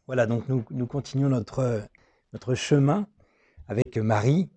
Voilà, donc nous continuons notre chemin avec Marie.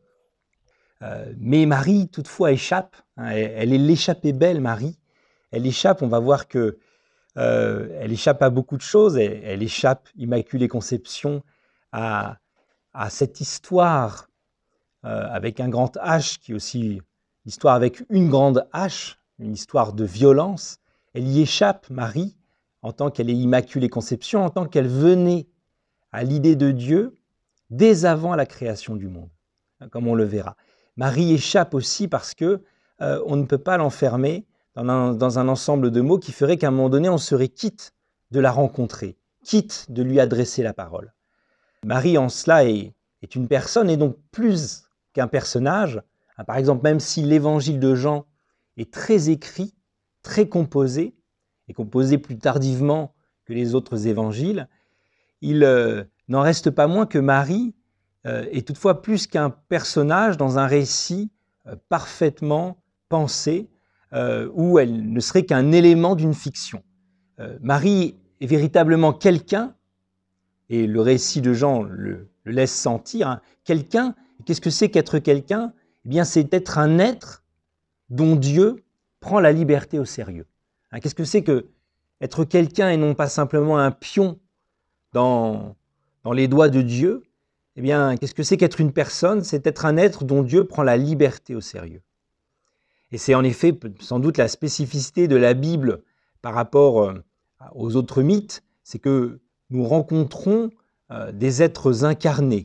Mais Marie, toutefois, échappe. Elle est l'échappée belle, Marie. Elle échappe, on va voir que elle échappe à beaucoup de choses. Elle échappe, Immaculée Conception, à cette histoire avec un grand H, qui est aussi l'histoire avec une grande H, une histoire de violence. Elle y échappe, Marie, en tant qu'elle est Immaculée Conception, en tant qu'elle venait à l'idée de Dieu dès avant la création du monde, comme on le verra. Marie échappe aussi parce que on ne peut pas l'enfermer dans un ensemble de mots qui ferait qu'à un moment donné, on serait quitte de la rencontrer, quitte de lui adresser la parole. Marie, en cela, est une personne et donc plus qu'un personnage. Par exemple, même si l'évangile de Jean est très écrit, très composé, et composé plus tardivement que les autres évangiles, il n'en reste pas moins que Marie est toutefois plus qu'un personnage dans un récit parfaitement pensé, où elle ne serait qu'un élément d'une fiction. Marie est véritablement quelqu'un, et le récit de Jean le laisse sentir, hein, quelqu'un. Qu'est-ce que c'est qu'être quelqu'un ? Eh bien, c'est être un être dont Dieu prend la liberté au sérieux. Hein, qu'est-ce que c'est que être quelqu'un et non pas simplement un pion dans les doigts de Dieu? Eh bien, qu'est-ce que c'est qu'être une personne ? C'est être un être dont Dieu prend la liberté au sérieux. Et c'est en effet sans doute la spécificité de la Bible par rapport aux autres mythes, c'est que nous rencontrons des êtres incarnés,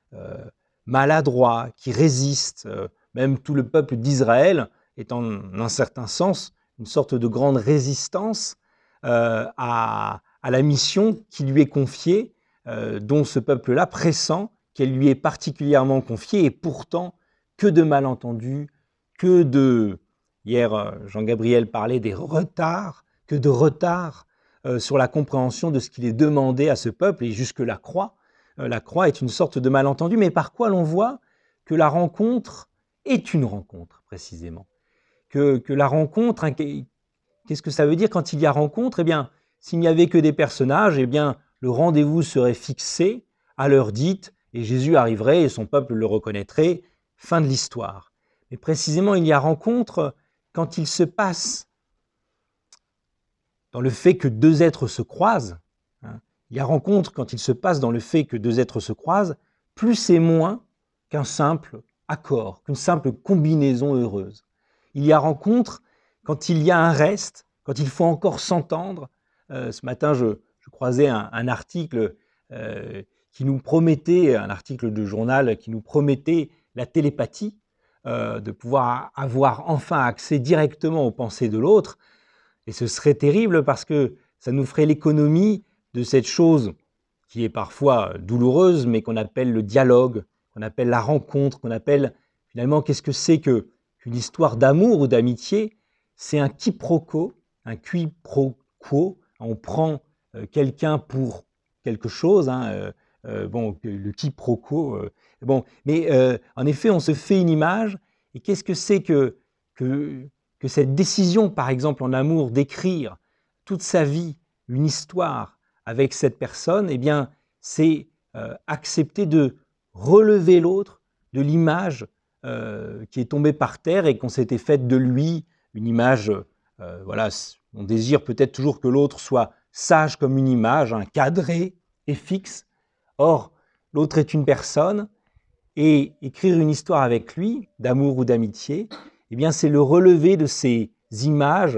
maladroits, qui résistent. Même tout le peuple d'Israël est en un certain sens une sorte de grande résistance à la mission qui lui est confiée, dont ce peuple-là pressent qu'elle lui est particulièrement confiée, et pourtant, que de malentendus, que de... Hier, Jean-Gabriel parlait des retards, que de retards sur la compréhension de ce qu'il est demandé à ce peuple, et jusque la croix. La croix est une sorte de malentendu, mais par quoi l'on voit que la rencontre est une rencontre, précisément. Que la rencontre, hein, qu'est-ce que ça veut dire quand il y a rencontre ? Eh bien, s'il n'y avait que des personnages, eh bien, le rendez-vous serait fixé à l'heure dite, et Jésus arriverait et son peuple le reconnaîtrait, fin de l'histoire. Mais précisément, il y a rencontre quand il se passe dans le fait que deux êtres se croisent. Hein, il y a rencontre quand il se passe dans le fait que deux êtres se croisent, plus et moins qu'un simple accord, qu'une simple combinaison heureuse. Il y a rencontre quand il y a un reste, quand il faut encore s'entendre. Ce matin, je croisais un article qui nous promettait, un article de journal qui nous promettait la télépathie, de pouvoir avoir enfin accès directement aux pensées de l'autre. Et ce serait terrible parce que ça nous ferait l'économie de cette chose qui est parfois douloureuse, mais qu'on appelle le dialogue, qu'on appelle la rencontre, qu'on appelle finalement qu'est-ce que c'est qu'une histoire d'amour ou d'amitié ? C'est un quiproquo, un qui pro quo. On prend quelqu'un pour quelque chose, hein, bon, le quiproquo. Bon, mais en effet, on se fait une image. Et qu'est-ce que c'est que cette décision, par exemple en amour, d'écrire toute sa vie, une histoire avec cette personne, eh bien, c'est accepter de relever l'autre de l'image qui est tombée par terre et qu'on s'était faite de lui, une image, voilà, on désire peut-être toujours que l'autre soit sage comme une image, hein, cadré et fixe. Or, l'autre est une personne, et écrire une histoire avec lui, d'amour ou d'amitié, eh bien, c'est le relever de ces images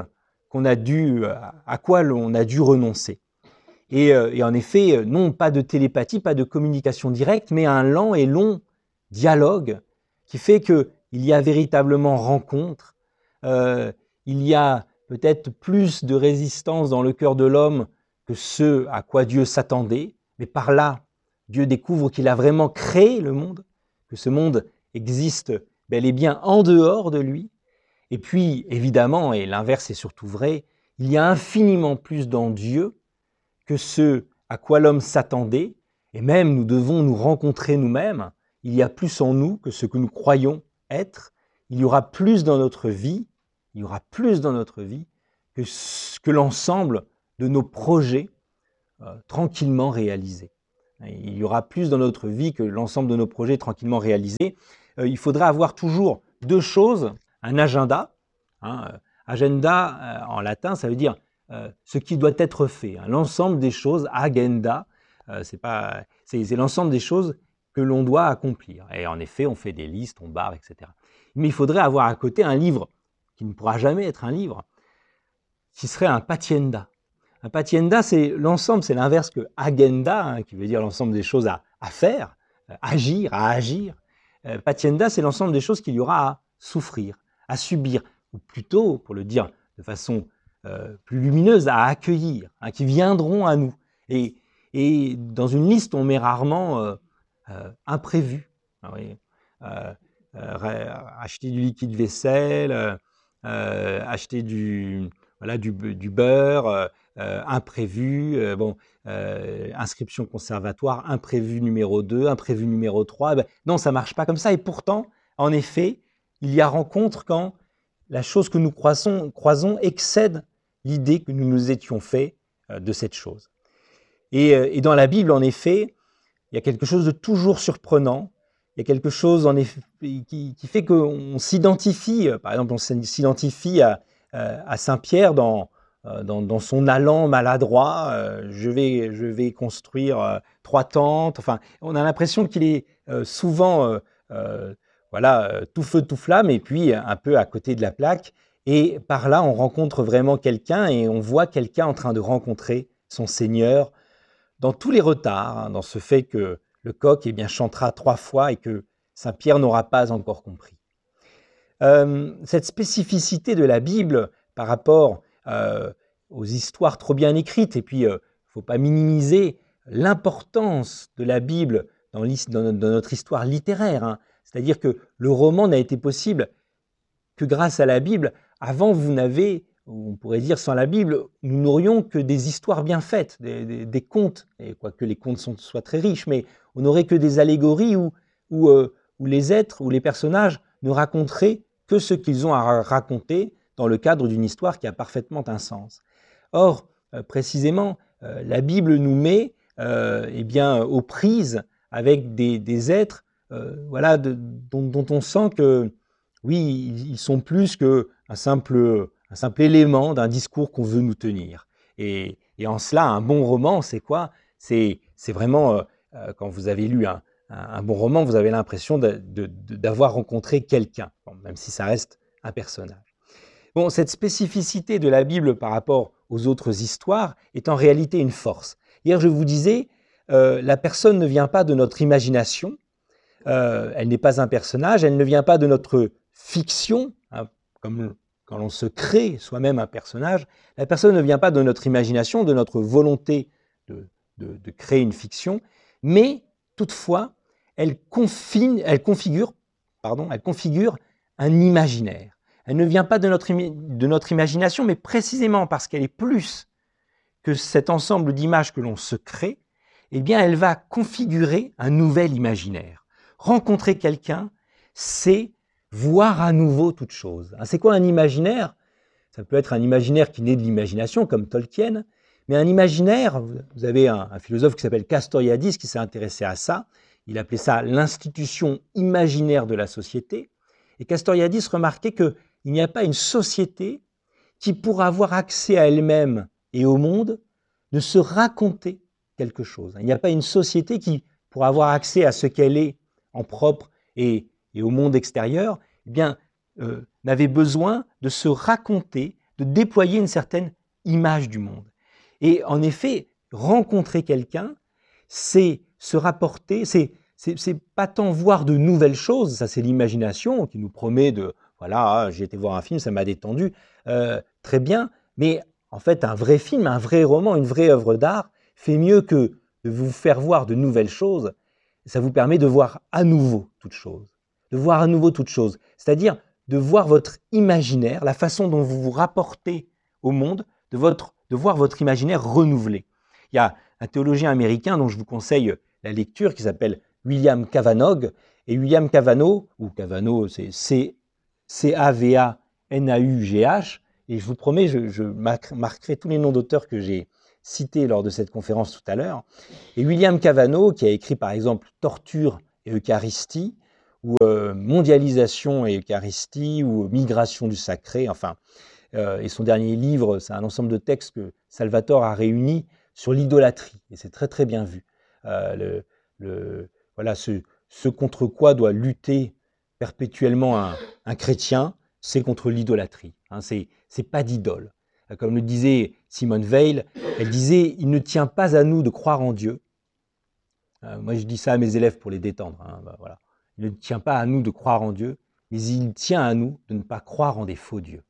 à quoi on a dû renoncer. Et en effet, non pas de télépathie, pas de communication directe, mais un lent et long dialogue qui fait qu'il y a véritablement rencontre. Il y a peut-être plus de résistance dans le cœur de l'homme que ce à quoi Dieu s'attendait, mais par là, Dieu découvre qu'il a vraiment créé le monde, que ce monde existe bel et bien en dehors de lui. Et puis, évidemment, et l'inverse est surtout vrai, il y a infiniment plus dans Dieu que ce à quoi l'homme s'attendait, et même nous devons nous rencontrer nous-mêmes. Il y a plus en nous que ce que nous croyons être. Il y aura plus dans notre vie, que l'ensemble de nos projets tranquillement réalisés. Il y aura plus dans notre vie que l'ensemble de nos projets tranquillement réalisés. Il faudra avoir toujours deux choses, un agenda. Agenda, en latin, ça veut dire ce qui doit être fait. L'ensemble des choses, agenda, c'est l'ensemble des choses que l'on doit accomplir. Et en effet, on fait des listes, on barre, etc. Mais il faudrait avoir à côté un livre qui ne pourra jamais être un livre, qui serait un patienda. Un patienda, c'est l'ensemble, c'est l'inverse que agenda, qui veut dire l'ensemble des choses à faire, agir, à agir. Patienda, c'est l'ensemble des choses qu'il y aura à souffrir, à subir, ou plutôt, pour le dire de façon plus lumineuse, à accueillir, qui viendront à nous. Et dans une liste, on met rarement imprévu. Acheter du liquide vaisselle, acheter du beurre, imprévu, inscription conservatoire, imprévu numéro 2, imprévu numéro 3. Non, ça ne marche pas comme ça. Et pourtant, en effet, il y a rencontre quand la chose que nous croisons excède l'idée que nous nous étions fait de cette chose. Et dans la Bible, en effet, il y a quelque chose de toujours surprenant. Il y a quelque chose en effet, qui fait qu'on s'identifie. Par exemple, on s'identifie à Saint-Pierre dans son allant maladroit. Je vais construire 3 tentes. Enfin, on a l'impression qu'il est souvent tout feu, tout flamme, et puis un peu à côté de la plaque. Et par là, on rencontre vraiment quelqu'un et on voit quelqu'un en train de rencontrer son Seigneur dans tous les retards, dans ce fait que le coq chantera 3 fois et que Saint-Pierre n'aura pas encore compris. Cette spécificité de la Bible par rapport aux histoires trop bien écrites, et puis il ne faut pas minimiser l'importance de la Bible dans notre histoire littéraire. C'est-à-dire que le roman n'a été possible que grâce à la Bible. Avant, on pourrait dire sans la Bible, nous n'aurions que des histoires bien faites, des contes, et quoique les contes soient très riches, mais on n'aurait que des allégories où les êtres, où les personnages ne raconteraient que ce qu'ils ont à raconter dans le cadre d'une histoire qui a parfaitement un sens. Or, précisément, la Bible nous met aux prises avec des êtres dont on sent que, oui, ils sont plus qu'un simple élément d'un discours qu'on veut nous tenir. Et en cela, un bon roman, c'est quoi ? C'est vraiment, quand vous avez lu un bon roman, vous avez l'impression d'avoir rencontré quelqu'un, même si ça reste un personnage. Bon, cette spécificité de la Bible par rapport aux autres histoires est en réalité une force. Hier, je vous disais, la personne ne vient pas de notre imagination, elle n'est pas un personnage, elle ne vient pas de notre fiction, comme quand l'on se crée soi-même un personnage. La personne ne vient pas de notre imagination, de notre volonté de créer une fiction, mais toutefois, elle configure un imaginaire. Elle ne vient pas de notre imagination, mais précisément parce qu'elle est plus que cet ensemble d'images que l'on se crée, elle va configurer un nouvel imaginaire. Rencontrer quelqu'un, c'est voir à nouveau toute chose. C'est quoi un imaginaire ? Ça peut être un imaginaire qui naît de l'imagination, comme Tolkien, mais un imaginaire, vous avez un philosophe qui s'appelle Castoriadis qui s'est intéressé à ça, il appelait ça l'institution imaginaire de la société, et Castoriadis remarquait qu'il n'y a pas une société qui, pour avoir accès à elle-même et au monde, ne se raconter quelque chose. Il n'y a pas une société qui, pour avoir accès à ce qu'elle est en propre et au monde extérieur, n'avait besoin de se raconter, de déployer une certaine image du monde. Et en effet, rencontrer quelqu'un, c'est se rapporter, c'est pas tant voir de nouvelles choses, ça c'est l'imagination qui nous promet j'ai été voir un film, ça m'a détendu, très bien, mais en fait un vrai film, un vrai roman, une vraie œuvre d'art fait mieux que de vous faire voir de nouvelles choses, ça vous permet de voir à nouveau toute chose, c'est-à-dire de voir votre imaginaire, la façon dont vous vous rapportez au monde, de voir votre imaginaire renouvelé. Il y a un théologien américain dont je vous conseille la lecture qui s'appelle William Cavanaugh, et William Cavanaugh, ou Cavanaugh c'est C-A-V-A-N-A-U-G-H, et je vous promets, je marquerai tous les noms d'auteurs que j'ai cité lors de cette conférence tout à l'heure. Et William Cavanaugh, qui a écrit par exemple Torture et Eucharistie, ou Mondialisation et Eucharistie, ou Migration du sacré, enfin, et son dernier livre, c'est un ensemble de textes que Salvatore a réunis sur l'idolâtrie, et c'est très très bien vu. Voilà, ce contre quoi doit lutter perpétuellement un chrétien, c'est contre l'idolâtrie. Hein, c'est pas d'idole. Comme le disait Simone Weil, elle disait « Il ne tient pas à nous de croire en Dieu ». Moi, je dis ça à mes élèves pour les détendre. Hein, voilà. Il ne tient pas à nous de croire en Dieu, mais il tient à nous de ne pas croire en des faux dieux.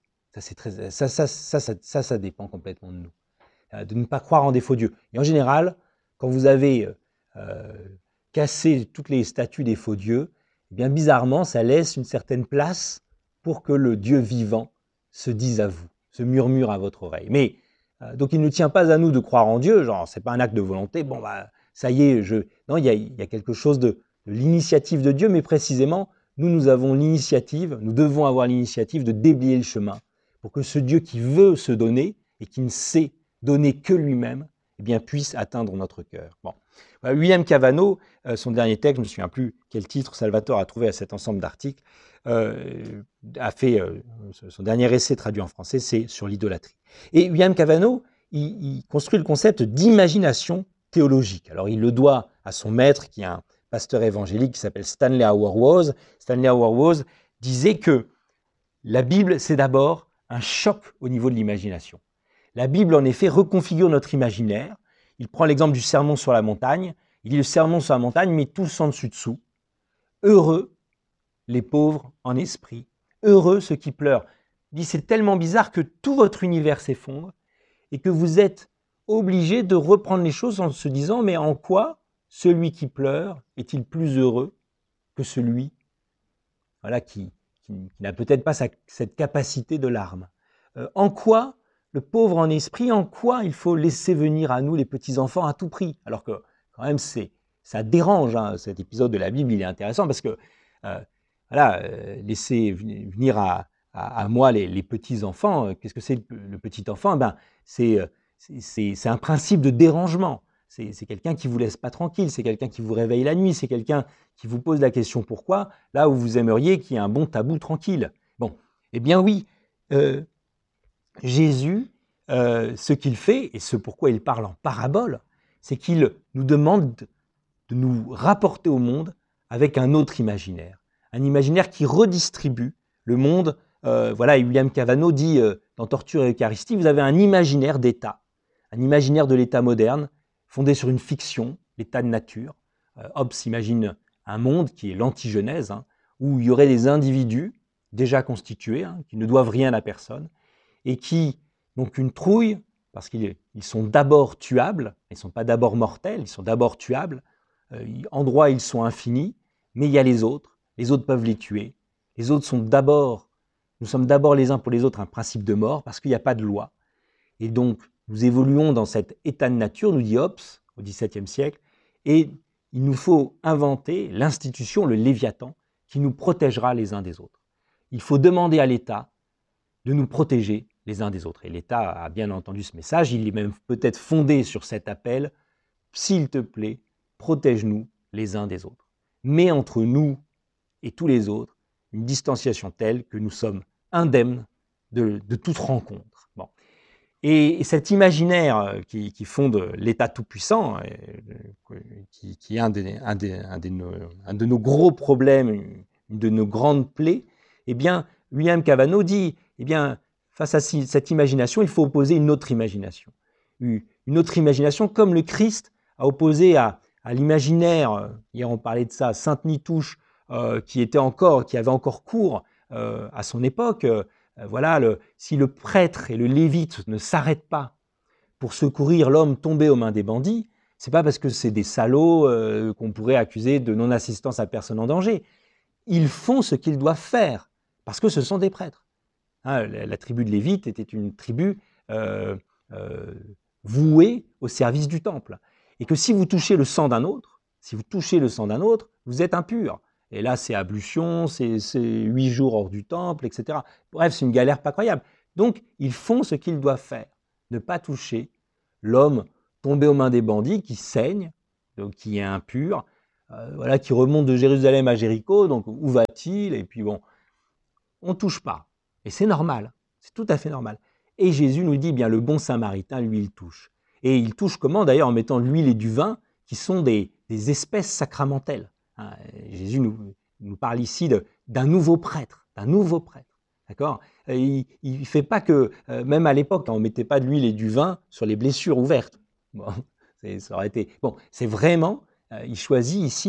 Ça dépend complètement de nous. De ne pas croire en des faux dieux. Et en général, quand vous avez cassé toutes les statues des faux dieux, eh bien bizarrement, ça laisse une certaine place pour que le Dieu vivant se dise à vous, se murmure à votre oreille. Mais donc il ne tient pas à nous de croire en Dieu, genre c'est pas un acte de volonté, bon bah ça y est, non, il y a quelque chose de l'initiative de Dieu, mais précisément, nous avons l'initiative, nous devons avoir l'initiative de déblayer le chemin pour que ce Dieu qui veut se donner et qui ne sait donner que lui-même, eh bien, puisse atteindre notre cœur. Bon. William Cavanaugh, son dernier texte, je ne me souviens plus quel titre Salvatore a trouvé à cet ensemble d'articles, a fait son dernier essai traduit en français, c'est sur l'idolâtrie. Et William Cavanaugh, il construit le concept d'imagination théologique. Alors il le doit à son maître, qui est un pasteur évangélique qui s'appelle Stanley Hauerwas. Stanley Hauerwas disait que la Bible, c'est d'abord un choc au niveau de l'imagination. La Bible, en effet, reconfigure notre imaginaire. Il prend l'exemple du sermon sur la montagne. Il dit le sermon sur la montagne met tout en dessus-dessous. Heureux les pauvres en esprit. Heureux ceux qui pleurent. Il dit c'est tellement bizarre que tout votre univers s'effondre et que vous êtes obligé de reprendre les choses en se disant mais en quoi celui qui pleure est-il plus heureux que celui voilà, qui n'a peut-être pas cette capacité de larmes. En quoi le pauvre en esprit, en quoi il faut laisser venir à nous les petits-enfants à tout prix? Alors que quand même ça dérange, hein, cet épisode de la Bible, il est intéressant parce que voilà, laisser venir à moi les petits-enfants, qu'est-ce que c'est le petit-enfant? Ben, c'est un principe de dérangement. C'est quelqu'un qui ne vous laisse pas tranquille, c'est quelqu'un qui vous réveille la nuit, c'est quelqu'un qui vous pose la question pourquoi, là où vous aimeriez qu'il y ait un bon tabou tranquille. Bon, eh bien oui, Jésus, ce qu'il fait, et ce pourquoi il parle en parabole, c'est qu'il nous demande de nous rapporter au monde avec un autre imaginaire. Un imaginaire qui redistribue le monde. Voilà, et William Cavanaugh dit dans Torture et Eucharistie, vous avez un imaginaire d'État, un imaginaire de l'État moderne, fondé sur une fiction, l'état de nature. Hobbes imagine un monde qui est l'antigenèse, hein, où il y aurait des individus déjà constitués, hein, qui ne doivent rien à personne, et qui n'ont qu'une trouille, parce qu'ils sont d'abord tuables, ils ne sont pas d'abord mortels, ils sont d'abord tuables. En droit, ils sont infinis, mais il y a les autres peuvent les tuer. Les autres sont d'abord, nous sommes d'abord les uns pour les autres un principe de mort, parce qu'il n'y a pas de loi. Et donc, nous évoluons dans cet état de nature, nous dit Hobbes, au XVIIe siècle, et il nous faut inventer l'institution, le Léviathan, qui nous protégera les uns des autres. Il faut demander à l'État de nous protéger les uns des autres. Et l'État a bien entendu ce message, il est même peut-être fondé sur cet appel, s'il te plaît, protège-nous les uns des autres. Mets entre nous et tous les autres une distanciation telle que nous sommes indemnes de toute rencontre. Bon. Et cet imaginaire qui fonde l'État tout-puissant, qui est un de nos gros problèmes, une de nos grandes plaies, eh bien, William Cavanaugh dit, eh bien, face à cette imagination, il faut opposer une autre imagination. Une autre imagination comme le Christ a opposé à l'imaginaire, hier on parlait de ça, Sainte Nitouche, qui avait encore cours à son époque. Voilà, si le prêtre et le lévite ne s'arrêtent pas pour secourir l'homme tombé aux mains des bandits, c'est pas parce que c'est des salauds qu'on pourrait accuser de non-assistance à personne en danger. Ils font ce qu'ils doivent faire, parce que ce sont des prêtres. Hein, la tribu de Lévite était une tribu vouée au service du temple. Et que si vous touchez le sang d'un autre, vous êtes impur. Et là, c'est ablution, c'est 8 jours hors du temple, etc. Bref, c'est une galère pas croyable. Donc, ils font ce qu'ils doivent faire. Ne pas toucher l'homme tombé aux mains des bandits, qui saigne, donc qui est impur, voilà, qui remonte de Jérusalem à Jéricho, donc où va-t-il? Et puis bon, on ne touche pas. Et c'est normal, c'est tout à fait normal. Et Jésus nous dit, bien le bon samaritain, lui, il touche. Et il touche comment? D'ailleurs, en mettant de l'huile et du vin, qui sont des espèces sacramentelles. Hein, Jésus nous parle ici d'un nouveau prêtre, d'accord? Il ne fait pas que, même à l'époque, on ne mettait pas de l'huile et du vin sur les blessures ouvertes. Bon, ça aurait été... Bon, c'est vraiment, il choisit ici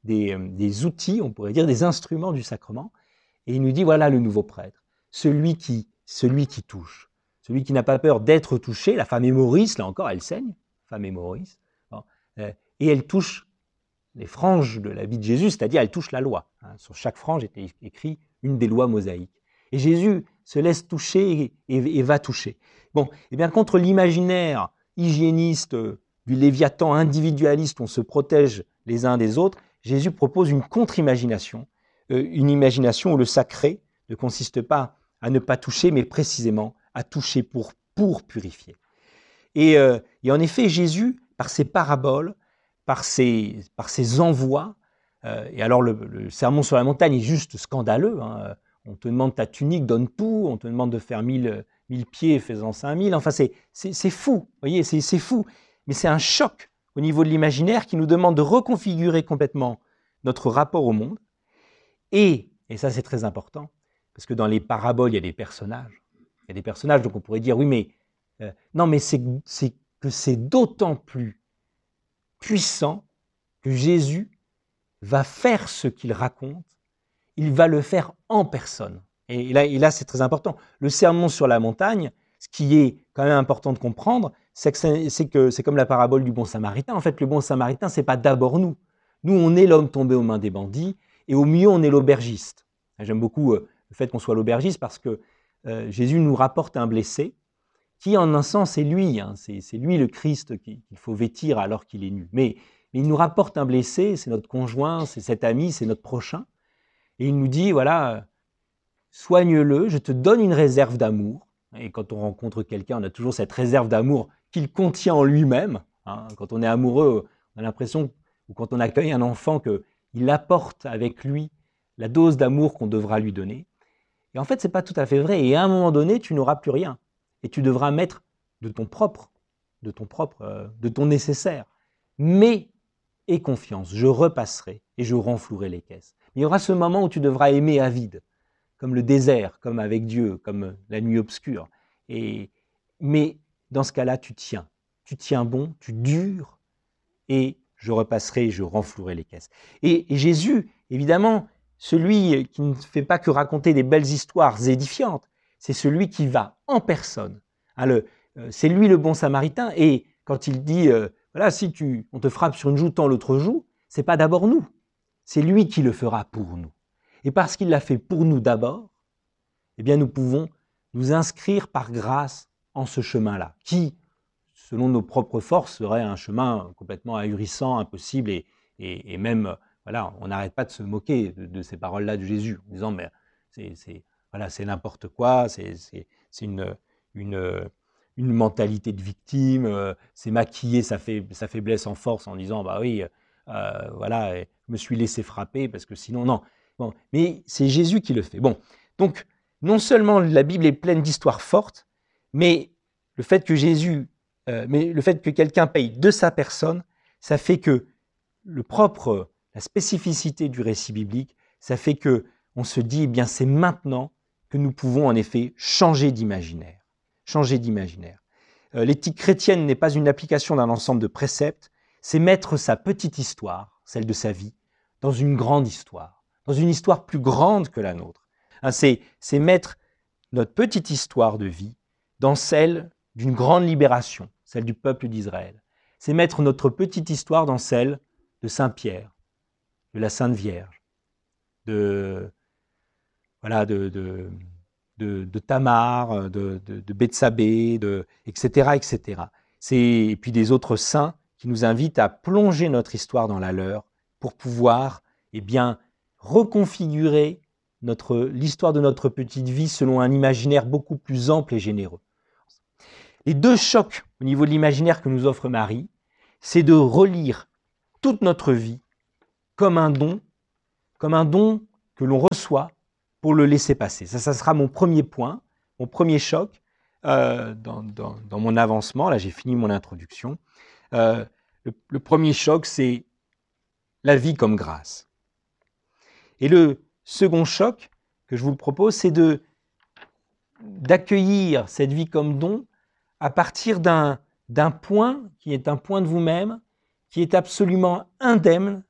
des outils, on pourrait dire des instruments du sacrement, et il nous dit, voilà le nouveau prêtre, celui qui touche, celui qui n'a pas peur d'être touché. La femme est Maurice, là encore, elle saigne, femme est Maurice, bon, et elle touche les franges de la vie de Jésus, c'est-à-dire elle touche la loi. Hein. Sur chaque frange était écrit une des lois mosaïques. Et Jésus se laisse toucher et va toucher. Bon, et bien contre l'imaginaire hygiéniste du Léviathan individualiste, on se protège les uns des autres, Jésus propose une contre-imagination, une imagination où le sacré ne consiste pas à ne pas toucher, mais précisément à toucher pour purifier. Et en effet, Jésus, par ses paraboles, par ses envois, et alors le sermon sur la montagne est juste scandaleux, hein. On te demande ta tunique, donne tout, on te demande de faire 1000 pieds, fais-en 5000, enfin c'est fou, vous voyez, c'est fou, mais c'est un choc au niveau de l'imaginaire qui nous demande de reconfigurer complètement notre rapport au monde, et ça c'est très important, parce que dans les paraboles, il y a des personnages, donc on pourrait dire, oui, mais non, mais c'est que c'est d'autant plus puissant que Jésus va faire ce qu'il raconte, il va le faire en personne. Et là c'est très important. Le sermon sur la montagne, ce qui est quand même important de comprendre, c'est que c'est comme la parabole du bon samaritain. En fait, le bon samaritain, c'est pas d'abord nous. Nous, on est l'homme tombé aux mains des bandits, et au mieux, on est l'aubergiste. J'aime beaucoup le fait qu'on soit l'aubergiste parce que Jésus nous rapporte un blessé, qui en un sens est lui, hein, c'est lui le Christ qu'il faut vêtir alors qu'il est nu. Mais il nous rapporte un blessé, c'est notre conjoint, c'est cet ami, c'est notre prochain, et il nous dit, voilà, soigne-le, je te donne une réserve d'amour. Et quand on rencontre quelqu'un, on a toujours cette réserve d'amour qu'il contient en lui-même. Hein. Quand on est amoureux, on a l'impression, ou quand on accueille un enfant, qu'il apporte avec lui la dose d'amour qu'on devra lui donner. Et en fait, ce n'est pas tout à fait vrai. Et à un moment donné, tu n'auras plus rien. Et tu devras mettre de ton nécessaire. Mais aie confiance, je repasserai et je renflouerai les caisses. Il y aura ce moment où tu devras aimer à vide, comme le désert, comme avec Dieu, comme la nuit obscure. Mais dans ce cas-là, tu tiens bon, tu dures, et je repasserai et je renflouerai les caisses. Et Jésus, évidemment, celui qui ne fait pas que raconter des belles histoires édifiantes, c'est celui qui va en personne. Hein, c'est lui le bon samaritain, et quand il dit, voilà, si on te frappe sur une joue, tends l'autre joue, c'est pas d'abord nous, c'est lui qui le fera pour nous. Et parce qu'il l'a fait pour nous d'abord, eh bien nous pouvons nous inscrire par grâce en ce chemin-là, qui, selon nos propres forces, serait un chemin complètement ahurissant, impossible, et même, voilà, on n'arrête pas de se moquer de ces paroles-là de Jésus, en disant, mais c'est n'importe quoi, c'est une mentalité de victime, c'est maquiller sa faiblesse en force en disant, bah oui, voilà, je me suis laissé frapper, parce que sinon, non. Bon, mais c'est Jésus qui le fait. Bon, donc, non seulement la Bible est pleine d'histoires fortes, mais le fait que quelqu'un paye de sa personne, ça fait que la spécificité du récit biblique, ça fait que on se dit, eh bien, c'est maintenant que nous pouvons en effet changer d'imaginaire. L'éthique chrétienne n'est pas une application d'un ensemble de préceptes, c'est mettre sa petite histoire, celle de sa vie, dans une grande histoire, dans une histoire plus grande que la nôtre. Hein, c'est mettre notre petite histoire de vie dans celle d'une grande libération, celle du peuple d'Israël. C'est mettre notre petite histoire dans celle de Saint Pierre, de la Sainte Vierge, de Tamar, de Bethsabée, etc., etc. Et puis des autres saints qui nous invitent à plonger notre histoire dans la leur pour pouvoir, eh bien, reconfigurer l'histoire de notre petite vie selon un imaginaire beaucoup plus ample et généreux. Les deux chocs au niveau de l'imaginaire que nous offre Marie, c'est de relire toute notre vie comme un don que l'on reçoit pour le laisser passer. Ça sera mon premier point, mon premier choc dans mon avancement. Là, j'ai fini mon introduction. Le premier choc, c'est la vie comme grâce. Et le second choc que je vous propose, c'est d'accueillir cette vie comme don à partir d'un point qui est un point de vous-même, qui est absolument indemne,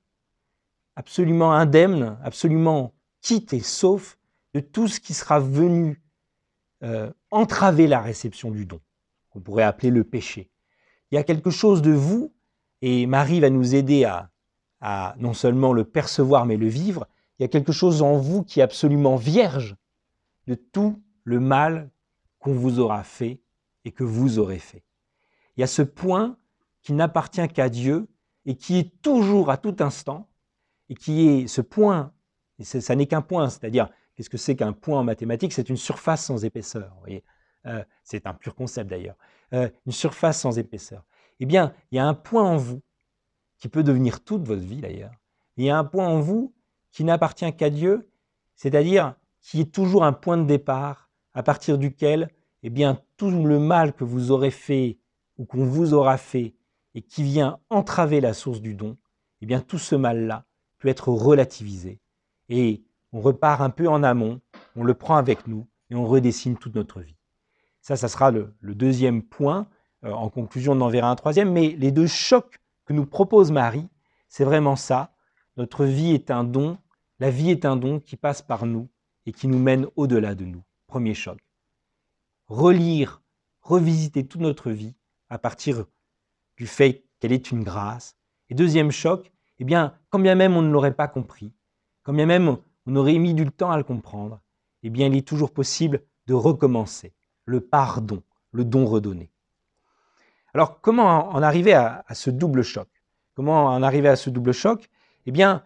absolument quitte et sauf de tout ce qui sera venu entraver la réception du don, qu'on pourrait appeler le péché. Il y a quelque chose de vous, et Marie va nous aider à non seulement le percevoir, mais le vivre. Il y a quelque chose en vous qui est absolument vierge de tout le mal qu'on vous aura fait et que vous aurez fait. Il y a ce point qui n'appartient qu'à Dieu et qui est toujours à tout instant, et qui est ce point, et ça n'est qu'un point, c'est-à-dire, qu'est-ce que c'est qu'un point en mathématiques? C'est une surface sans épaisseur, vous voyez. C'est un pur concept d'ailleurs. Une surface sans épaisseur. Eh bien, il y a un point en vous, qui peut devenir toute votre vie d'ailleurs, il y a un point en vous qui n'appartient qu'à Dieu, c'est-à-dire qui est toujours un point de départ à partir duquel eh bien, tout le mal que vous aurez fait ou qu'on vous aura fait et qui vient entraver la source du don, eh bien, tout ce mal-là peut être relativisé. Et on repart un peu en amont, on le prend avec nous et on redessine toute notre vie. Ça sera le deuxième point. En conclusion, on en verra un troisième. Mais les deux chocs que nous propose Marie, c'est vraiment ça. Notre vie est un don. La vie est un don qui passe par nous et qui nous mène au-delà de nous. Premier choc. Relire, revisiter toute notre vie à partir du fait qu'elle est une grâce. Et deuxième choc, eh bien, quand bien même on ne l'aurait pas compris, quand bien même on aurait mis du temps à le comprendre, eh bien, il est toujours possible de recommencer. Le pardon, le don redonné. Alors, comment en arriver à ce double choc? Comment en arriver à ce double choc? Eh bien,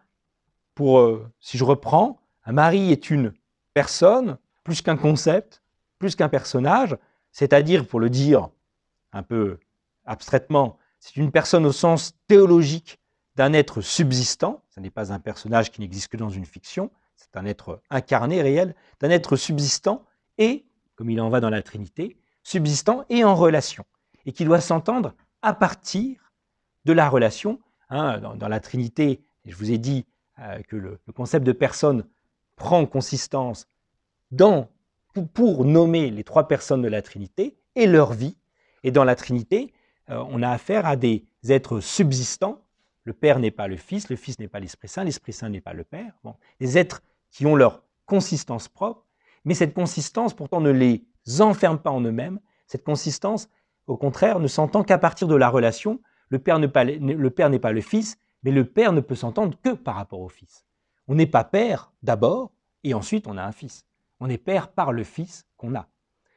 si je reprends, Marie est une personne, plus qu'un concept, plus qu'un personnage, c'est-à-dire, pour le dire un peu abstraitement, c'est une personne au sens théologique d'un être subsistant, ce n'est pas un personnage qui n'existe que dans une fiction, c'est un être incarné, réel, d'un être subsistant et, comme il en va dans la Trinité, subsistant et en relation, et qui doit s'entendre à partir de la relation. Dans la Trinité, je vous ai dit que le concept de personne prend consistance pour nommer les trois personnes de la Trinité et leur vie. Et dans la Trinité, on a affaire à des êtres subsistants. Le Père n'est pas le Fils n'est pas l'Esprit Saint n'est pas le Père. Bon, des êtres qui ont leur consistance propre, mais cette consistance pourtant ne les enferme pas en eux-mêmes. Cette consistance, au contraire, ne s'entend qu'à partir de la relation. Le Père n'est pas le Fils, mais le Père ne peut s'entendre que par rapport au Fils. On n'est pas Père d'abord, et ensuite on a un Fils. On est Père par le Fils qu'on a.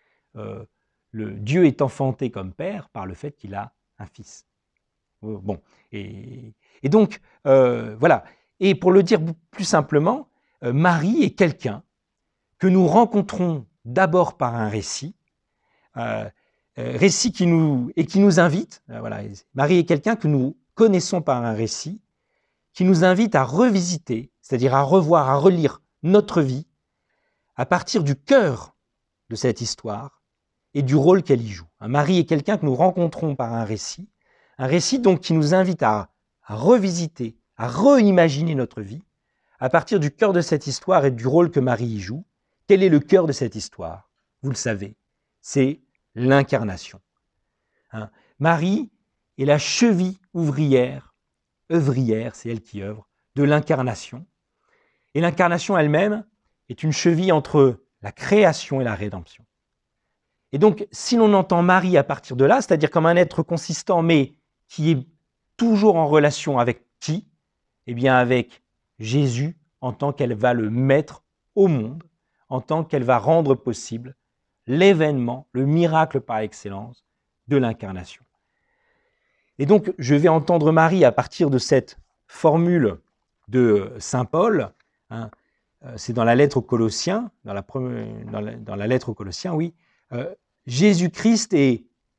Le Dieu est enfanté comme Père par le fait qu'il a un Fils. Bon, et donc, voilà. Et pour le dire plus simplement, Marie est quelqu'un que nous rencontrons d'abord par un récit qui nous invite. Voilà. Marie est quelqu'un que nous connaissons par un récit qui nous invite à revisiter, c'est-à-dire à revoir, à relire notre vie à partir du cœur de cette histoire et du rôle qu'elle y joue. Marie est quelqu'un que nous rencontrons par un récit donc qui nous invite à revisiter, à reimaginer notre vie à partir du cœur de cette histoire et du rôle que Marie y joue. Quel est le cœur de cette histoire? Vous le savez, c'est l'incarnation. Marie est la cheville œuvrière, c'est elle qui œuvre, de l'incarnation. Et l'incarnation elle-même est une cheville entre la création et la rédemption. Et donc, si l'on entend Marie à partir de là, c'est-à-dire comme un être consistant, mais qui est toujours en relation avec qui? Eh bien, avec Jésus, en tant qu'elle va le mettre au monde, en tant qu'elle va rendre possible l'événement, le miracle par excellence de l'incarnation. Et donc, je vais entendre Marie à partir de cette formule de saint Paul, c'est dans la lettre aux Colossiens, dans la lettre aux Colossiens, oui, Jésus-Christ est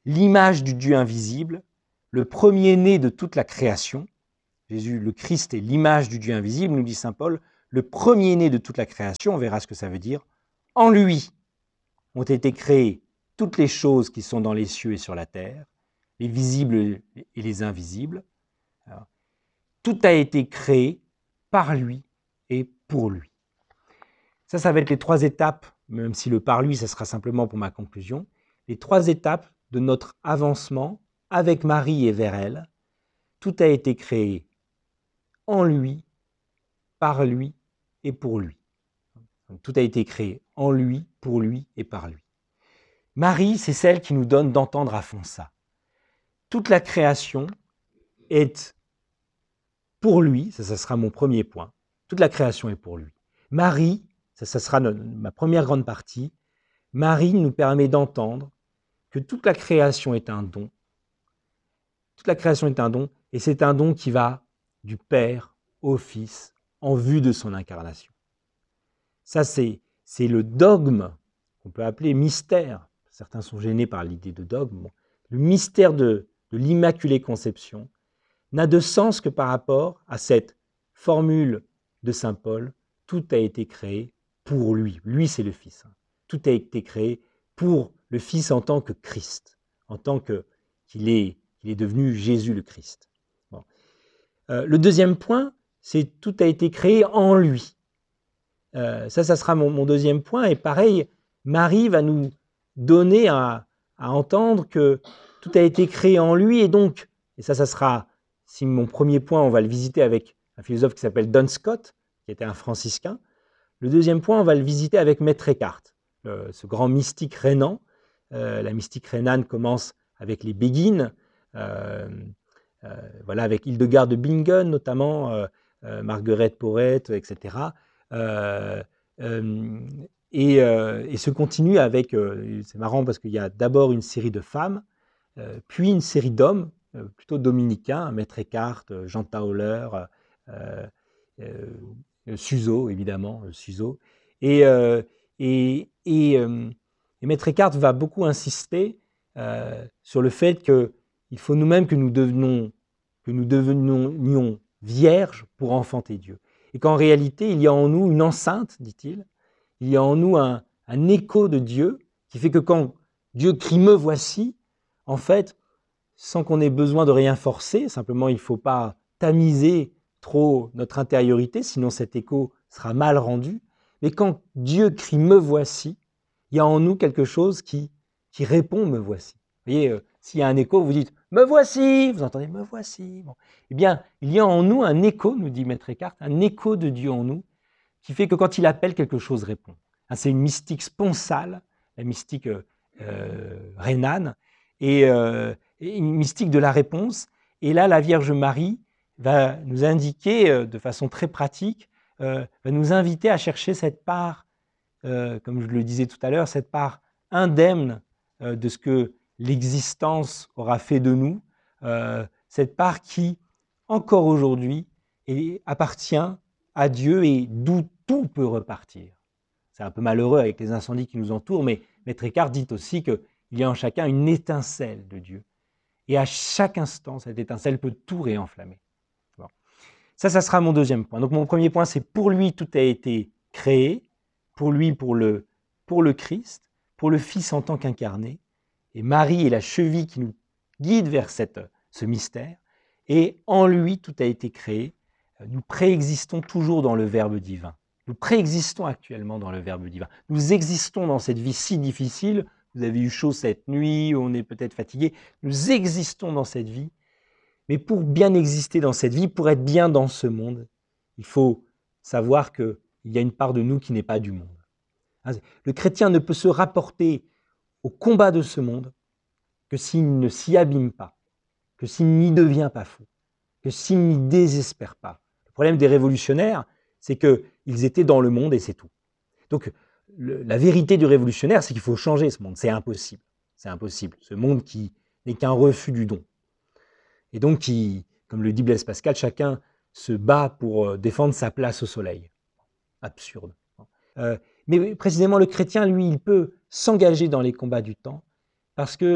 l'image du Dieu invisible, le premier-né de toute la création. Jésus, le Christ, est l'image du Dieu invisible, nous dit saint Paul, le premier-né de toute la création, on verra ce que ça veut dire. En lui ont été créées toutes les choses qui sont dans les cieux et sur la terre, les visibles et les invisibles. Alors, tout a été créé par lui et pour lui. Ça va être les 3 étapes, même si le par lui, ça sera simplement pour ma conclusion, les 3 étapes de notre avancement avec Marie et vers elle. Tout a été créé en lui, par lui et pour lui. Donc, tout a été créé en lui, pour lui et par lui. Marie, c'est celle qui nous donne d'entendre à fond ça. Toute la création est pour lui, ça sera mon premier point. Toute la création est pour lui. Marie, ça sera ma première grande partie. Marie nous permet d'entendre que toute la création est un don. Toute la création est un don, et c'est un don qui va du Père au Fils en vue de son incarnation. Ça, c'est le dogme qu'on peut appeler mystère. Certains sont gênés par l'idée de dogme. Bon. Le mystère de l'Immaculée Conception n'a de sens que par rapport à cette formule de saint Paul, tout a été créé pour lui. Lui, c'est le Fils. Tout a été créé pour le Fils en tant que Christ, en tant qu'il est devenu Jésus le Christ. Bon. Le deuxième point, c'est tout a été créé en lui. Ça sera mon deuxième point. Et pareil, Marie va nous donner à entendre que tout a été créé en lui. Et donc, et ça sera, si mon premier point, on va le visiter avec un philosophe qui s'appelle Duns Scotus, qui était un franciscain. Le deuxième point, on va le visiter avec Maître Eckhart, ce grand mystique rhénan. La mystique rhénane commence avec les Béguines, voilà, avec Hildegard de Bingen notamment, Marguerite Porete, etc. Et se continue avec, c'est marrant parce qu'il y a d'abord une série de femmes, puis une série d'hommes, plutôt dominicains, Maître Eckhart, Jean Tauler, Suso, évidemment, Suso. Et Maître Eckhart va beaucoup insister sur le fait qu'il faut nous-mêmes que nous devenions vierges pour enfanter Dieu. Et qu'en réalité, il y a en nous une enceinte, dit-il, il y a en nous un écho de Dieu qui fait que quand Dieu crie « me voici », en fait, sans qu'on ait besoin de rien forcer, simplement il ne faut pas tamiser trop notre intériorité, sinon cet écho sera mal rendu. Mais quand Dieu crie « me voici », il y a en nous quelque chose qui répond « me voici ». Vous voyez, s'il y a un écho, vous dites « me voici », vous entendez « me voici ». Bon. Eh bien, il y a en nous un écho, nous dit Maître Eckhart, un écho de Dieu en nous, qui fait que quand il appelle, quelque chose répond. C'est une mystique sponsale, la mystique rhénane, et une mystique de la réponse. Et là, la Vierge Marie va nous indiquer de façon très pratique, va nous inviter à chercher cette part, comme je le disais tout à l'heure, cette part indemne de ce que l'existence aura fait de nous, cette part qui, encore aujourd'hui, appartient à Dieu et d'où tout peut repartir. C'est un peu malheureux avec les incendies qui nous entourent, mais Maître Eckhart dit aussi qu'il y a en chacun une étincelle de Dieu. Et à chaque instant, cette étincelle peut tout réenflammer. Bon. Ça sera mon deuxième point. Donc mon premier point, c'est pour lui, tout a été créé, pour lui, pour le Christ, pour le Fils en tant qu'incarné. Et Marie est la cheville qui nous guide vers ce mystère. Et en lui, tout a été créé. Nous préexistons toujours dans le Verbe divin. Nous préexistons actuellement dans le Verbe divin. Nous existons dans cette vie si difficile. Vous avez eu chaud cette nuit, on est peut-être fatigué. Nous existons dans cette vie. Mais pour bien exister dans cette vie, pour être bien dans ce monde, il faut savoir qu'il y a une part de nous qui n'est pas du monde. Le chrétien ne peut se rapporter au combat de ce monde que s'il ne s'y abîme pas, que s'il n'y devient pas fou, que s'il n'y désespère pas. Le problème des révolutionnaires, c'est qu'ils étaient dans le monde et c'est tout. Donc, la vérité du révolutionnaire, c'est qu'il faut changer ce monde. C'est impossible. C'est impossible. Ce monde qui n'est qu'un refus du don. Et donc, comme le dit Blaise Pascal, chacun se bat pour défendre sa place au soleil. Absurde. Mais précisément, le chrétien, lui, il peut s'engager dans les combats du temps parce qu'il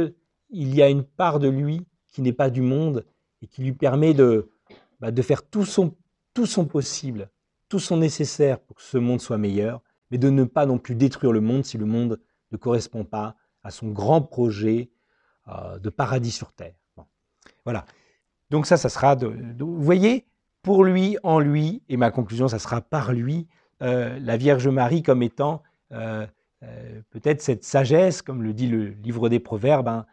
il y a une part de lui qui n'est pas du monde et qui lui permet de faire tout son possible, tout son nécessaire pour que ce monde soit meilleur, mais de ne pas non plus détruire le monde si le monde ne correspond pas à son grand projet de paradis sur terre. Bon. Voilà. Donc ça sera vous voyez, pour lui, en lui, et ma conclusion, ça sera par lui, la Vierge Marie comme étant peut-être cette sagesse, comme le dit le livre des Proverbes,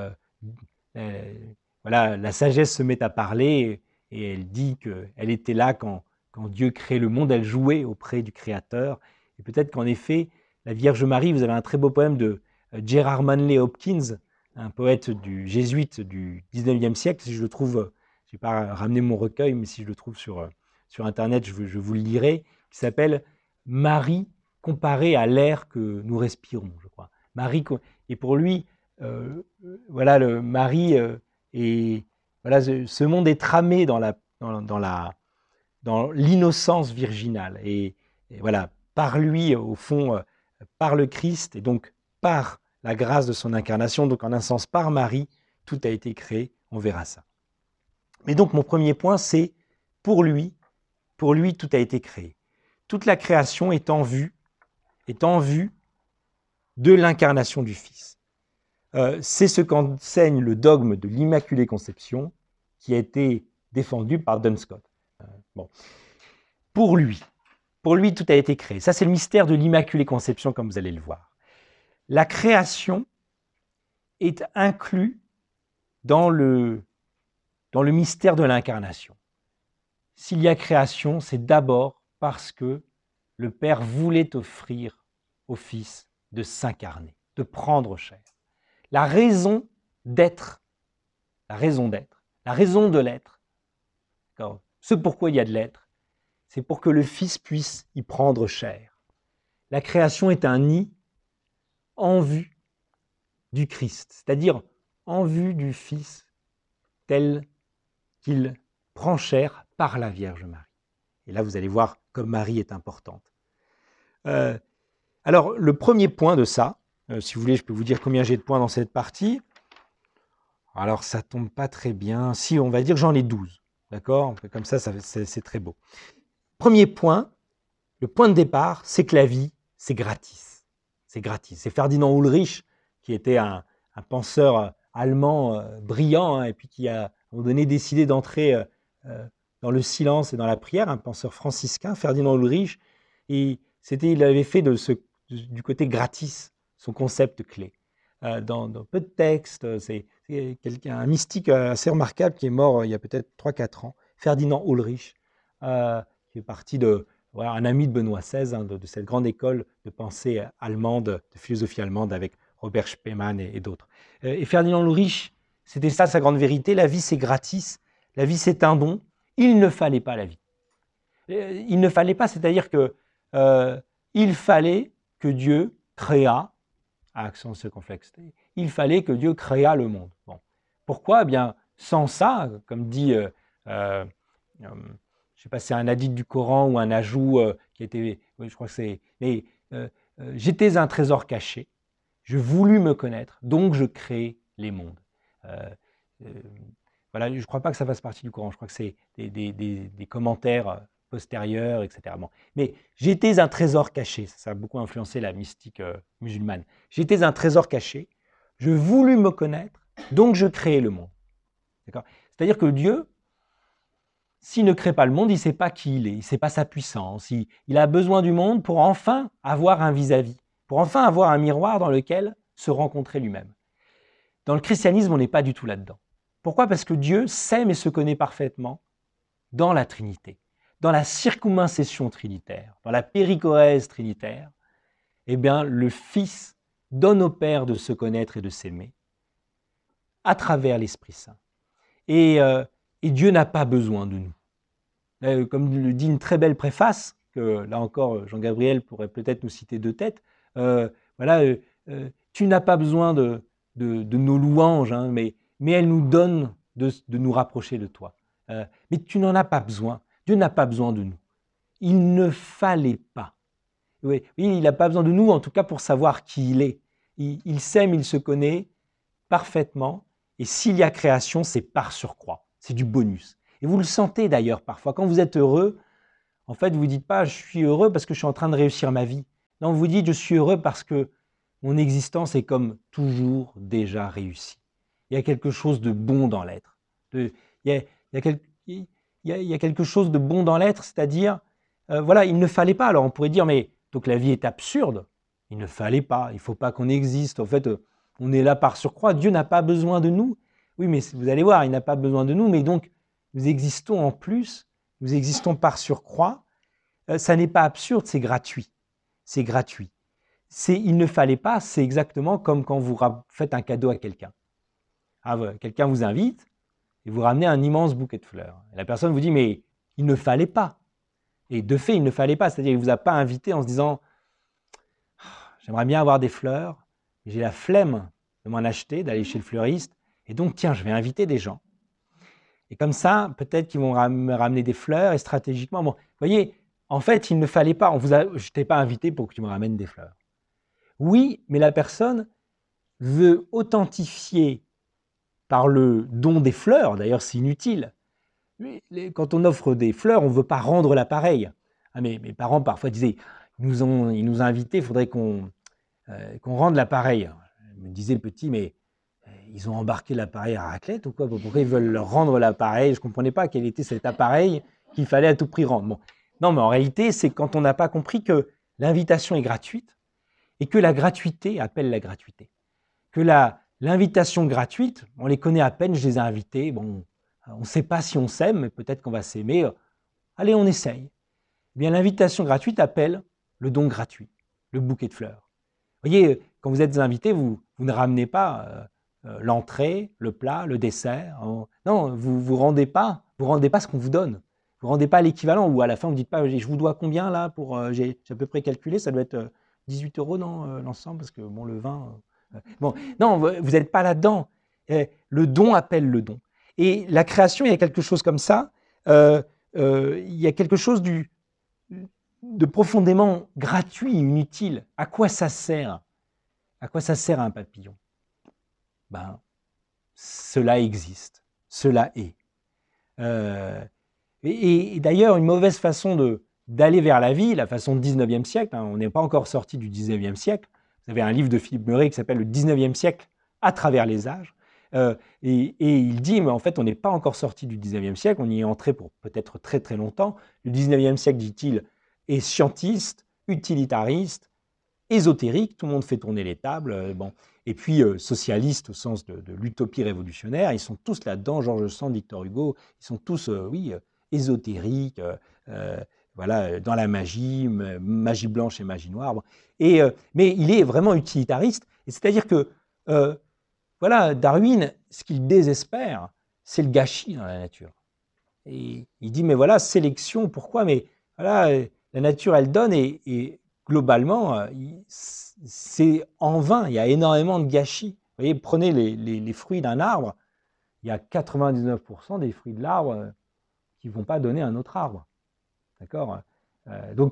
voilà, la sagesse se met à parler et elle dit qu'elle était là quand Dieu crée le monde, elle jouait auprès du Créateur. Et peut-être qu'en effet, la Vierge Marie, vous avez un très beau poème de Gerard Manley Hopkins, un poète jésuite du 19e siècle, si je le trouve, je n'ai pas ramené mon recueil, mais si je le trouve sur Internet, je vous le lirai, qui s'appelle « Marie comparée à l'air que nous respirons », je crois. Marie, et pour lui, voilà, Marie, voilà, ce monde est tramé dans l'innocence virginale. Et voilà, par lui, au fond, par le Christ, et donc par la grâce de son incarnation, donc en un sens par Marie, tout a été créé, on verra ça. Mais donc mon premier point, c'est pour lui, tout a été créé. Toute la création est en vue de l'incarnation du Fils. C'est ce qu'enseigne le dogme de l'Immaculée Conception qui a été défendu par Duns Scotus. Bon. Pour lui, tout a été créé. Ça, c'est le mystère de l'Immaculée Conception, comme vous allez le voir. La création est inclue dans le mystère de l'incarnation. S'il y a création, c'est d'abord parce que le Père voulait offrir au Fils de s'incarner, de prendre chair. La raison d'être, la raison de l'être, ce pourquoi il y a de l'être, c'est pour que le Fils puisse y prendre chair. La création est un nid en vue du Christ, c'est-à-dire en vue du Fils tel qu'il prend chair par la Vierge Marie. Et là, vous allez voir comme Marie est importante. Alors, le premier point de ça, si vous voulez, je peux vous dire combien j'ai de points dans cette partie. Alors, ça tombe pas très bien. Si, on va dire j'en ai 12. D'accord ? Comme ça c'est très beau. Premier point, le point de départ, c'est que la vie, c'est gratis. C'est gratis. C'est Ferdinand Ulrich, qui était un penseur allemand brillant, et puis qui a, à un moment donné, décidé d'entrer dans le silence et dans la prière, un penseur franciscain, Ferdinand Ulrich, et il avait fait du côté gratis son concept clé. Dans peu de textes, c'est un mystique assez remarquable qui est mort il y a peut-être 3-4 ans, Ferdinand Ulrich, qui est parti un ami de Benoît XVI, de cette grande école de pensée allemande, de philosophie allemande avec Robert Spemann et d'autres. Et Ferdinand Ulrich, c'était ça sa grande vérité, la vie c'est gratis, la vie c'est un don, il ne fallait pas la vie. Il ne fallait pas, c'est-à-dire que il fallait que Dieu créa, accent circonflexe, il fallait que Dieu créa le monde. Bon. Pourquoi ? Eh bien, sans ça, comme dit, je ne sais pas si c'est un hadith du Coran ou un ajout qui était, oui, je crois que c'est, mais j'étais un trésor caché, je voulus me connaître, donc je crée les mondes. Voilà, je ne crois pas que ça fasse partie du Coran, je crois que c'est des commentaires postérieurs, etc. Bon. Mais j'étais un trésor caché, ça a beaucoup influencé la mystique musulmane. J'étais un trésor caché, je voulus me connaître, donc je créai le monde. C'est-à-dire que Dieu, s'il ne crée pas le monde, il ne sait pas qui il est, il ne sait pas sa puissance, il a besoin du monde pour enfin avoir un vis-à-vis, pour enfin avoir un miroir dans lequel se rencontrer lui-même. Dans le christianisme, on n'est pas du tout là-dedans. Pourquoi ? Parce que Dieu s'aime et se connaît parfaitement dans la Trinité, dans la circumcision trinitaire, dans la périchorèse trinitaire. Eh bien, le Fils donne au Père de se connaître et de s'aimer à travers l'Esprit Saint. Et Dieu n'a pas besoin de nous. Comme le dit une très belle préface, que là encore Jean-Gabriel pourrait peut-être nous citer de tête, tu n'as pas besoin de nos louanges, hein, mais elle nous donne de nous rapprocher de toi. Mais tu n'en as pas besoin. Dieu n'a pas besoin de nous. Il ne fallait pas. Oui, il n'a pas besoin de nous, en tout cas pour savoir qui il est. Il s'aime, il se connaît parfaitement, et s'il y a création, c'est par surcroît, c'est du bonus. Et vous le sentez d'ailleurs parfois, quand vous êtes heureux, en fait, vous ne dites pas « je suis heureux parce que je suis en train de réussir ma vie ». Non, vous dites « je suis heureux parce que mon existence est comme toujours déjà réussie ». Il y a quelque chose de bon dans l'être. Il y a quelque chose de bon dans l'être, c'est-à-dire, voilà, il ne fallait pas. Alors on pourrait dire « mais donc la vie est absurde ». Il ne fallait pas, il ne faut pas qu'on existe. En fait, on est là par surcroît. Dieu n'a pas besoin de nous. Oui, mais vous allez voir, il n'a pas besoin de nous, mais donc nous existons en plus, nous existons par surcroît. Ça n'est pas absurde, c'est gratuit. C'est gratuit. Il ne fallait pas, c'est exactement comme quand vous faites un cadeau à quelqu'un. Ah, quelqu'un vous invite et vous ramenez un immense bouquet de fleurs. Et la personne vous dit, mais il ne fallait pas. Et de fait, il ne fallait pas. C'est-à-dire qu'il ne vous a pas invité en se disant, j'aimerais bien avoir des fleurs, mais j'ai la flemme de m'en acheter, d'aller chez le fleuriste. Et donc, tiens, je vais inviter des gens. Et comme ça, peut-être qu'ils vont me ramener des fleurs et stratégiquement, bon, vous voyez, en fait, il ne fallait pas, je t'ai pas invité pour que tu me ramènes des fleurs. Oui, mais la personne veut authentifier par le don des fleurs, d'ailleurs c'est inutile. Quand on offre des fleurs, on ne veut pas rendre l'appareil. Ah, mes parents parfois disaient, ils nous ont invités, il faudrait qu'on rende l'appareil. Me disait le petit, mais ils ont embarqué l'appareil à raclette ou quoi? Pourquoi ils veulent leur rendre l'appareil? Je ne comprenais pas quel était cet appareil qu'il fallait à tout prix rendre. Bon. Non, mais en réalité, c'est quand on n'a pas compris que l'invitation est gratuite et que la gratuité appelle la gratuité. Que l'invitation gratuite, on les connaît à peine, je les ai invités, bon, on ne sait pas si on s'aime, mais peut-être qu'on va s'aimer. Allez, on essaye. Eh bien, l'invitation gratuite appelle le don gratuit, le bouquet de fleurs. Vous voyez, quand vous êtes invité, vous ne ramenez pas l'entrée, le plat, le dessert. Non, vous rendez pas ce qu'on vous donne. Vous rendez pas l'équivalent, ou à la fin, vous ne dites pas, je vous dois combien là pour, j'ai à peu près calculé, ça doit être 18 € dans l'ensemble, parce que bon, le vin... bon, non, vous n'êtes pas là-dedans. Le don appelle le don. Et la création, il y a quelque chose comme ça. Il y a quelque chose de profondément gratuit, inutile. À quoi ça sert? À quoi ça sert un papillon? Ben, cela existe, cela est. Et d'ailleurs, une mauvaise façon d'aller vers la vie, la façon du 19e siècle, hein, on n'est pas encore sorti du 19e siècle. Vous avez un livre de Philippe Meuret qui s'appelle « Le 19e siècle à travers les âges ». Et il dit, mais en fait, on n'est pas encore sorti du 19e siècle, on y est entré pour peut-être très très longtemps. Le 19e siècle, dit-il, est scientiste, utilitariste, ésotérique, tout le monde fait tourner les tables, bon. Et puis socialiste au sens de l'utopie révolutionnaire, ils sont tous là-dedans, Georges Sand, Victor Hugo, ils sont tous, ésotériques, voilà, dans la magie, magie blanche et magie noire. Bon. Mais il est vraiment utilitariste, et c'est-à-dire que, voilà, Darwin, ce qu'il désespère, c'est le gâchis dans la nature. Et il dit, mais voilà, sélection, pourquoi? Mais voilà, la nature, elle donne, et globalement, c'est en vain, il y a énormément de gâchis. Vous voyez, prenez les fruits d'un arbre, il y a 99% des fruits de l'arbre qui ne vont pas donner un autre arbre. D'accord? Donc,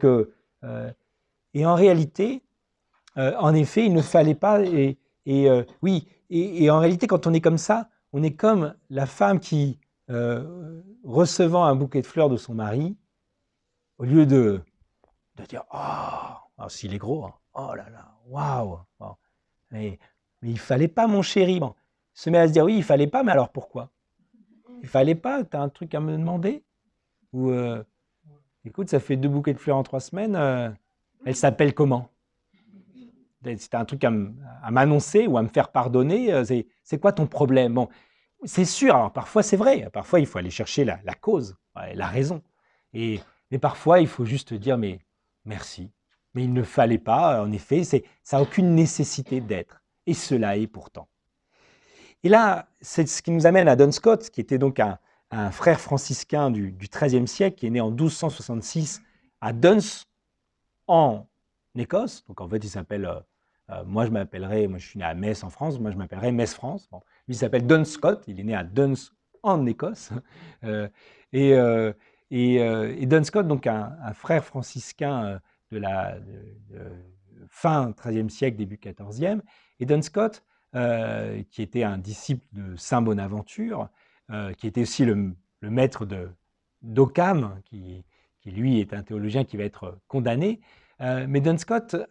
et en réalité, en effet, il ne fallait pas, oui, et en réalité, quand on est comme ça, on est comme la femme qui, recevant un bouquet de fleurs de son mari, au lieu de dire « Oh, s'il est gros, hein, oh là là, waouh bon, mais il ne fallait pas, mon chéri. » Bon, se met à se dire « Oui, il ne fallait pas, mais alors pourquoi? Il ne fallait pas, tu as un truc à me demander? Ou écoute, ça fait 2 bouquets de fleurs en 3 semaines, elle s'appelle comment? Si tu as un truc à m'annoncer ou à me faire pardonner, c'est quoi ton problème? » Bon, c'est sûr, alors parfois c'est vrai, parfois il faut aller chercher la cause, la raison. Mais parfois il faut juste dire « mais merci ». Mais il ne fallait pas, en effet, ça n'a aucune nécessité d'être. Et cela est pourtant. Et là, c'est ce qui nous amène à Duns Scotus, qui était donc un frère franciscain du XIIIe siècle, qui est né en 1266 à Duns, en Écosse. Donc en fait, il s'appelle, moi je suis né à Metz en France, moi je m'appellerais Metz France. Bon, lui il s'appelle Duns Scotus, il est né à Duns en Écosse. Et Duns Scotus, donc un frère franciscain de fin XIIIe siècle, début XIVe. Et Duns Scotus qui était un disciple de Saint Bonaventure, qui était aussi le maître d'Occam, qui lui est un théologien qui va être condamné. Mais Duns Scotus